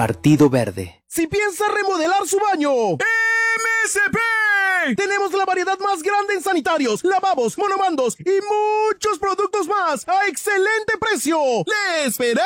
Partido Verde. Si piensa remodelar su baño, MSP. Tenemos la variedad más grande en sanitarios, lavabos, monomandos y muchos productos más a excelente precio. ¡Le esperamos!